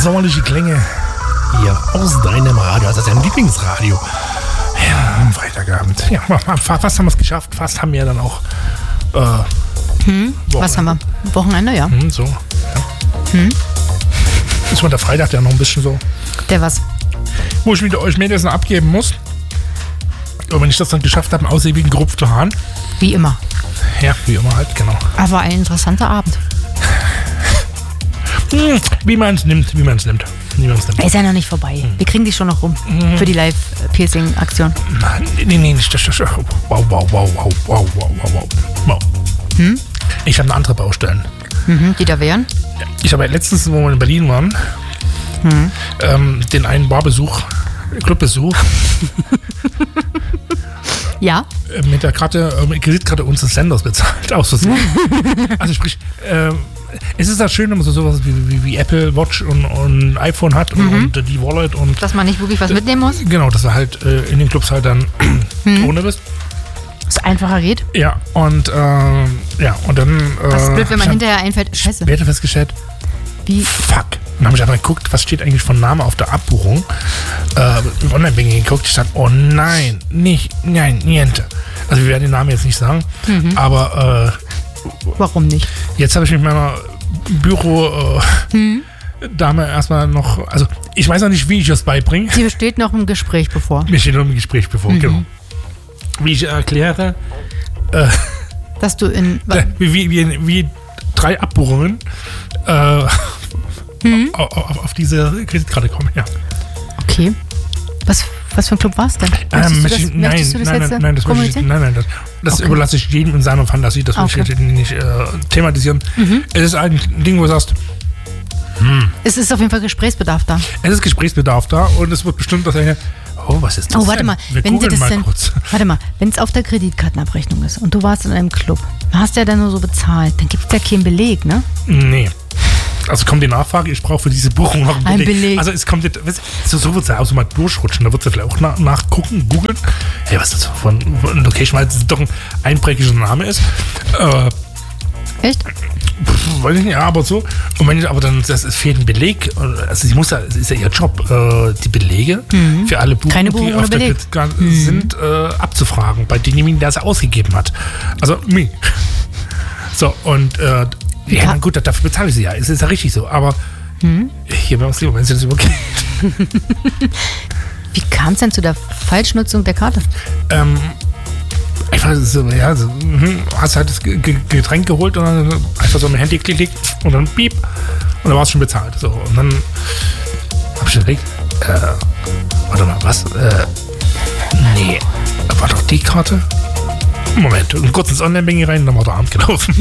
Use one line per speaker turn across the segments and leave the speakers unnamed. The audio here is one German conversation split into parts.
sommerliche Klänge hier aus deinem Radio, also deinem Lieblingsradio. Ja, am Freitagabend. Ja, fast haben wir es geschafft. Fast haben wir dann auch
was haben wir? Wochenende, ja.
So, ja. Ist mal der Freitag, der noch ein bisschen so.
Der was?
Wo ich wieder euch Mädels noch abgeben muss. Und wenn ich das dann geschafft habe, einen ausgiebigen Grupf zu haben.
Wie immer.
Ja, wie immer halt, genau.
Aber ein interessanter Abend.
Wie man es nimmt.
Er ist ja noch nicht vorbei. Wir kriegen die schon noch rum. Für die Live-Piercing-Aktion.
Nee, nicht das. Wow. Ich habe eine andere Baustellen.
Die da wären?
Ich habe letztens, wo wir in Berlin waren, den einen Clubbesuch
ja.
Mit der Kreditkarte unseres Senders bezahlt. Aus Versehen. Also sprich, es ist ja schön, wenn man so sowas wie Apple Watch und iPhone hat und die Wallet und.
Dass man nicht wirklich was mitnehmen muss?
Genau, dass du halt in den Clubs halt dann ohne bist.
Dass es einfacher geht?
Ja, und dann.
Was ist blöd, wenn man hinterher einfällt, scheiße.
Wer hat festgestellt?
Wie?
Fuck. Dann habe ich einfach geguckt, was steht eigentlich von Name auf der Abbuchung. Im Online-Banking geguckt, ich dachte, oh nein, niente. Also wir werden den Namen jetzt nicht sagen, aber
warum nicht?
Jetzt habe ich mit meiner Büro-Dame erstmal noch, also ich weiß noch nicht, wie ich das beibringe.
Sie steht noch ein Gespräch bevor.
Mir steht noch ein Gespräch bevor, genau. Wie ich erkläre,
dass du
wie 3 Abbuchungen auf diese Kreditkarte kommen, ja.
Okay. Was für ein Club war es denn?
Nein, das überlasse ich jedem in seiner Fantasie, das will ich nicht thematisieren. Es ist ein Ding, wo du sagst,
es ist auf jeden Fall Gesprächsbedarf da.
Es ist Gesprächsbedarf da und es wird bestimmt das eine. Oh, was ist das?
Oh, warte mal, wenn es auf der Kreditkartenabrechnung ist und du warst in einem Club, hast ja dann nur so bezahlt, dann gibt es ja keinen Beleg, ne?
Nee. Also kommt die Nachfrage, ich brauche für diese Buchung noch einen Beleg. Also es kommt jetzt, so wird es ja auch so mal durchrutschen, da wird es ja vielleicht auch nachgucken, googeln. Hey, was ist das von Location, weil es doch ein einprägiger Name ist.
Echt?
Weiß ich nicht, ja, aber so. Und wenn ich aber dann, es fehlt ein Beleg, also es ist ja ihr Job, die Belege für alle Buchungen, die auf der Kreditkarte sind, abzufragen, bei demjenigen, der es ausgegeben hat. Also, mich. So, und ja, gut, dafür bezahle ich sie ja. Es ist ja richtig so. Aber hier wäre es lieber, wenn sie das übergeht.
Wie kam es denn zu der Falschnutzung der Karte?
Einfach so, ja, hast halt das Getränk geholt und dann einfach so mit dem Handy geklickt und dann piep und dann war es schon bezahlt. So, und dann habe ich überlegt, warte mal, was? Nee, war doch die Karte? Moment, und kurz ins Online-Banking rein und dann war der Abend gelaufen.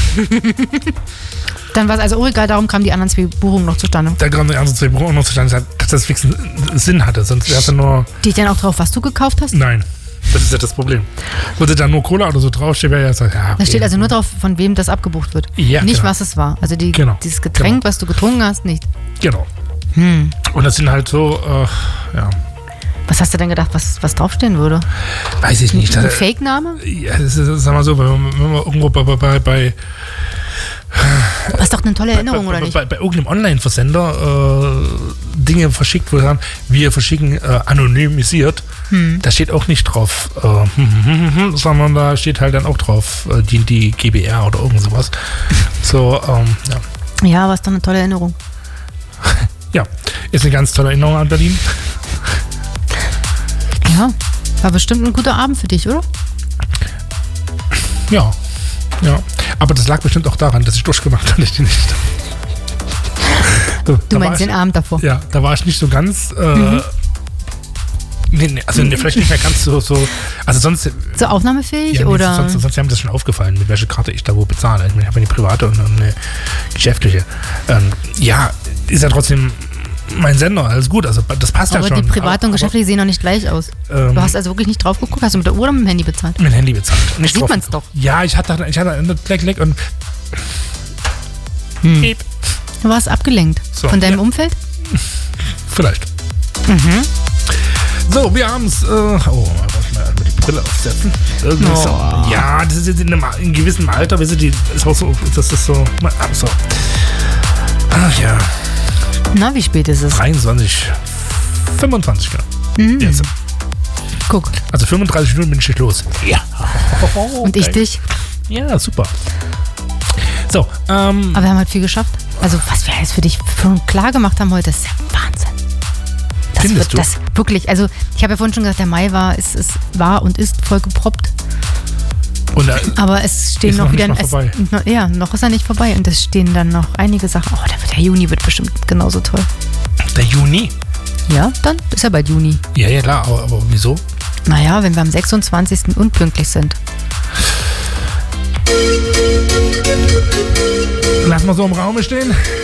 Dann war es also auch egal, darum kamen die anderen 2 Buchungen noch zustande.
Da kamen die anderen 2 Buchungen noch zustande, dass das fix einen Sinn hatte, sonst wäre es ja nur...
Steht dann auch drauf, was du gekauft hast?
Nein, das ist ja das Problem. Würde da nur Cola oder so draufstehen, wäre ja so, ja... Okay.
Da steht also nur drauf, von wem das abgebucht wird.
Ja,
nicht, was es war. Also dieses Getränk, was du getrunken hast, nicht.
Genau. Und das sind halt so, ja...
Was hast du denn gedacht, was draufstehen würde?
Weiß ich nicht.
Ein Fake-Name?
Ja, das ist, sag mal so, wenn man irgendwo bei
das ist doch eine tolle Erinnerung, oder nicht?
Bei irgendeinem Online-Versender Dinge verschickt, wo wir sagen, wir verschicken anonymisiert. Da steht auch nicht drauf, sondern da steht halt dann auch drauf, die GBR oder irgend sowas. So, ja.
Ja, aber ist doch eine tolle Erinnerung.
Ja, ist eine ganz tolle Erinnerung an Berlin.
Ja, war bestimmt ein guter Abend für dich, oder?
Ja. Aber das lag bestimmt auch daran, dass ich durchgemacht hatte.
Du meinst den Abend davor?
Ja, da war ich nicht so ganz... vielleicht nicht mehr ganz so... Also sonst...
So aufnahmefähig,
ja,
oder?
Sonst haben das schon aufgefallen, mit welcher Karte ich da wo bezahle. Ich habe eine private und eine geschäftliche. Ja, ist ja trotzdem... Mein Sender, alles gut, also das passt ja schon.
Aber die private und geschäftliche sehen noch nicht gleich aus. Du hast also wirklich nicht drauf geguckt? Hast du mit der Uhr oder mit dem Handy bezahlt?
Mit dem Handy bezahlt. Nicht
sieht man es doch.
Ja, ich hatte eine Klick und
Du warst abgelenkt. So, von deinem Umfeld?
Vielleicht. So, wir haben es. Mal die Brille aufsetzen. So. Ja, das ist jetzt in einem gewissen Alter, wisst ihr, ist auch so, das ist so. So. Ach ja.
Na, wie spät ist es?
23, 25 genau. Jetzt.
Guck.
Also 35 Minuten bin ich los. Ja.
Und ich dich?
Ja, super. So,
aber wir haben halt viel geschafft. Also was wir jetzt für dich schon klar gemacht haben heute, ist ja Wahnsinn.
Findest du?
Das wirklich, also ich habe ja vorhin schon gesagt, der Mai war und ist voll geproppt. Aber es stehen noch wieder... noch ist er nicht vorbei. Und es stehen dann noch einige Sachen. Oh, der Juni wird bestimmt genauso toll.
Der Juni?
Ja, dann ist ja bald Juni.
Ja, klar. Aber wieso?
Naja, wenn wir am 26. unpünktlich sind.
Lass mal so im Raum stehen.